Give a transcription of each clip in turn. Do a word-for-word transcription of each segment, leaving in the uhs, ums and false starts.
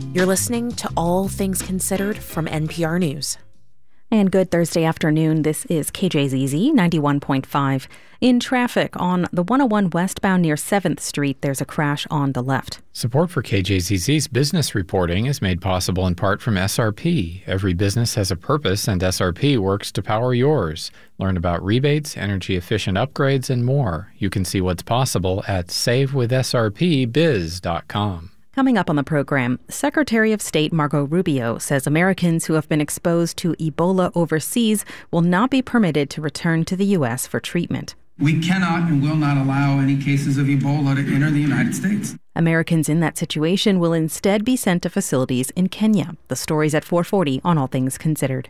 You're listening to All Things Considered from N P R News. And good Thursday afternoon. This is K J Z Z ninety-one point five. In traffic on the one oh one westbound near seventh Street, there's a crash on the left. Support for K J Z Z's business reporting is made possible in part from S R P. Every business has a purpose, and S R P works to power yours. Learn about rebates, energy-efficient upgrades, and more. You can see what's possible at save with S R P biz dot com. Coming up on the program, Secretary of State Marco Rubio says Americans who have been exposed to Ebola overseas will not be permitted to return to the U S for treatment. We cannot and will not allow any cases of Ebola to enter the United States. Americans in that situation will instead be sent to facilities in Kenya. The story's at four forty on All Things Considered.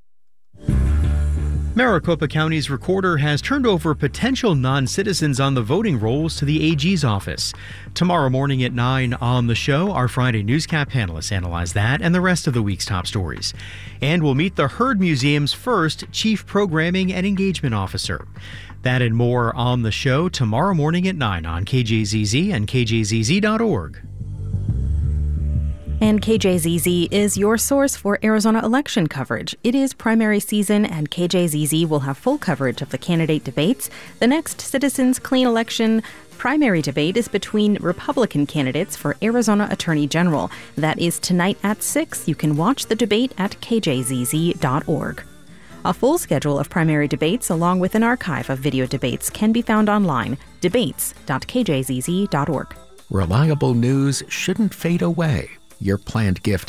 Maricopa County's recorder has turned over potential non-citizens on the voting rolls to the A G's office. Tomorrow morning at nine on the show, our Friday Newscap panelists analyze that and the rest of the week's top stories. And we'll meet the Heard Museum's first Chief Programming and Engagement Officer. That and more on the show tomorrow morning at nine on K J Z Z and K J Z Z dot org. And K J Z Z is your source for Arizona election coverage. It is primary season, and K J Z Z will have full coverage of the candidate debates. The next Citizens Clean Election primary debate is between Republican candidates for Arizona Attorney General. That is tonight at six. You can watch the debate at K J Z Z dot org. A full schedule of primary debates, along with an archive of video debates, can be found online, debates dot K J Z Z dot org. Reliable news shouldn't fade away. Your planned gift